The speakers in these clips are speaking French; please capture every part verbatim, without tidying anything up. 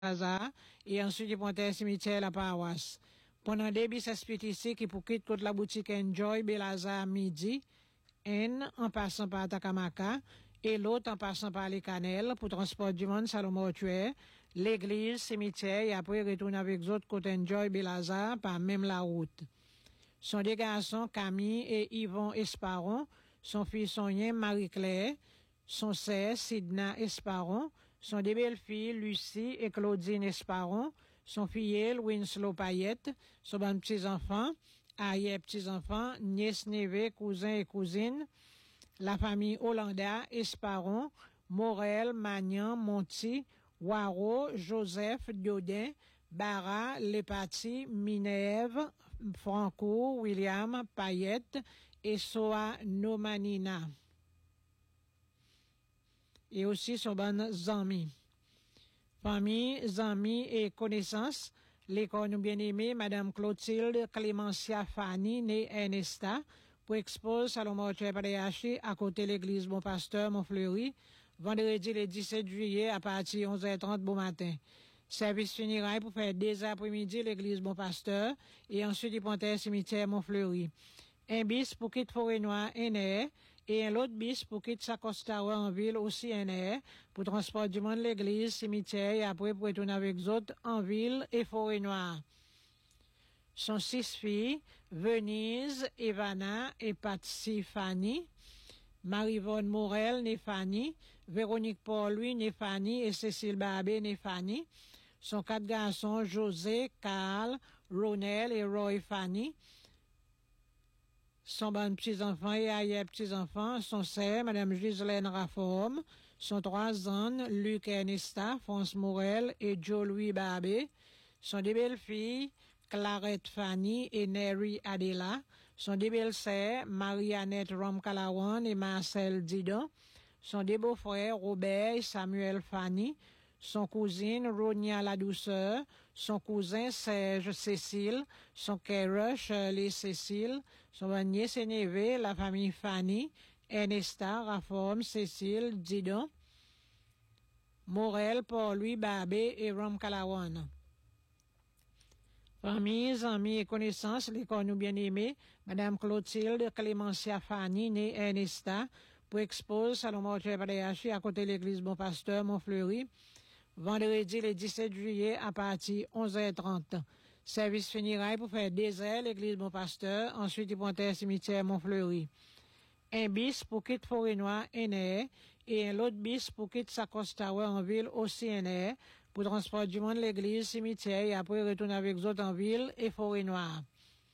Lazare et ensuite ils pointaient cimetière la paroisse. Pendant des bis ici qui pour quitter toute la boutique Enjoy Belazare midi, N en passant par Takamaka et l'autre en passant par les Canelles pour transport du monde salon mortuaire, l'église, cimetière et après retourner avec autres côté Enjoy Belazare par même la route. Son deux garçons Camille et Yvon Esparon, son fils Sonien Marie-Claire, son sœur Sidna Esparon, son deux belles-filles Lucie et Claudine Esparon, son filleul Winslow Payette, son bon petits-enfants, arrière petits-enfants, nièces, neveux, cousins et cousines, la famille Hollanda, Esparon, Morel, Magnan, Monti, Waro, Joseph, Diodin, Barra, Lepati, Minerve, Franco, William, Payette et Soa Nomanina. Et aussi son bon amis. Famille, amis et connaissances, l'école bien-aimée, Madame Clotilde Clémentia Fanny, née Ernesta, pour expose Salon Mortuaire Paléachi à côté de l'église Bon Pasteur Montfleury, vendredi le dix-sept juillet à partir de onze heures trente bon matin. Service funéraire pour faire dès après-midi l'église Bon Pasteur et ensuite il pontait cimetière Montfleury. Un bis pour quitter Forêt-Noire N R et un autre bis pour quitter Sacostawa en ville aussi N R pour transport du monde l'église, cimetière et après pour retourner avec les autres en ville et Forêt-Noire. Sont six filles, Venise, Evana et Patsy Fanny, Marivonne Morel, née Fanny, Véronique Paul-Louis, née Fanny et Cécile Barbé, née Fanny. Sont quatre garçons, José, Carl, Ronel et Roy Fanny. Son bon petits-enfants et arrière petits-enfants, son sœur, Madame Gislaine Raforme, son trois ans, Luc Ernesta, France Morel et Joe Louis Barbé, son deux belles-filles, Clarette Fanny et Neri Adela, son deux belles-sœurs, Marie-Annette Rom-Calawan et Marcel Didon, son deux beaux-frères, Robert et Samuel Fanny, son cousine Ronia La Douceur, son cousin Serge Cécile, son kère Shirley Cécile, son nièce et neveu, la famille Fanny, Ernesta, Raforme, Cécile, Didon, Morel, Paul-Louis Barbé et Rom Calawan. Familles, amis et connaissances, l'école nous bien-aimés, Madame Clotilde Clémentia Fanny, née Ernesta, pour expose Salon Mortuaire Paléachi à côté de l'église Bon Pasteur Montfleury, vendredi le dix-sept juillet à partir de onze heures trente. Service funéraire pour faire des heures l'église Bon Pasteur, ensuite il pointait cimetière Montfleury. Un bis pour quitter Forêt-Noire N R et un autre bis pour quitter Sacostawa en ville aussi N R pour transport du monde l'église, cimetière et après retourner avec les autres en ville et Forêt-Noire.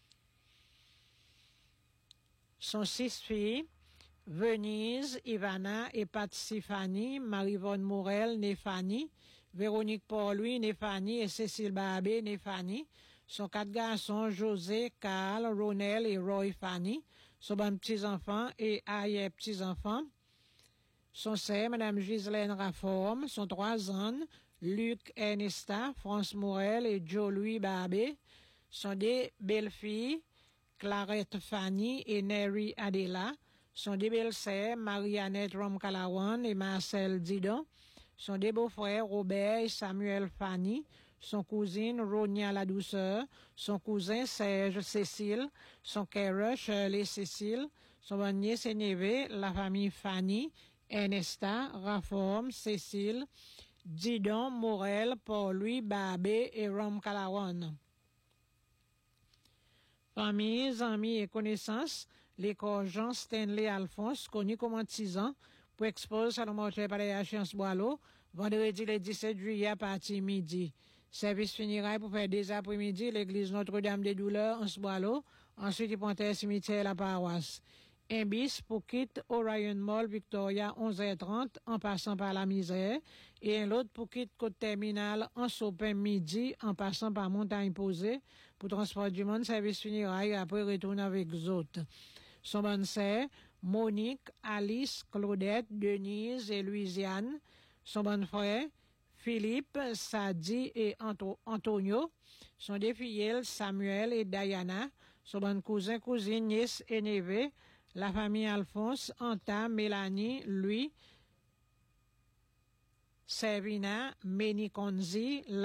Sont six filles, Venise, Ivana et Patsy Fanny, Marivonne Morel, née Fanny, Véronique Paul-Louis, née Fanny et Cécile Barbé, née Fanny. Son quatre garçons, José, Carl, Ronel et Roy Fanny. Son bon petits-enfants et arrière petits-enfants. Son sœur, Madame Gislaine Raforme. Son trois ans, Luc Ernesta, France Morel et Joe Louis Barbé. Son deux belles-filles, Clarette Fanny et Neri Adela. Son deux belles-sœurs, Marie-Annette Rom-Calawan et Marcel Didon. Son deux beaux-frères, Robert et Samuel Fanny. Son cousine, Ronia La Douceur. Son cousin, Serge Cécile. Son kère Shirley Cécile. Son bon nièce et neveu, la famille Fanny, Ernesta, Raforme, Cécile, Didon, Morel, Paul-Louis, Barbé et Rom-Calawan. Familles, amis et connaissances, l'école Jean Stanley Alphonse, connu comme Tizan, pour expose Salon Mortuaire Paléachi en Boileau, vendredi le dix-sept juillet à partir midi. Service funéraire pour faire des après-midi, l'église Notre-Dame des Douleurs en Boileau, ensuite il pointait cimetière la paroisse. Un bis pour quitte Orion Mall Victoria onze heures trente en passant par la Misère et un autre pour quitte Côte Terminale en Sopin midi en passant par Montagne Posée pour transport du monde service funéraire et après retourner avec les autres. Son bonne sœur, Monique, Alice, Claudette, Denise et Louisiane. Son bon frère, Philippe, Sadi et Anto- Antonio. Son deux filles, Samuel et Diana. Son bon cousin, cousine, nièce et neveu. La famille Alphonse, Anta, Mélanie, lui, Servina, Meniconzi,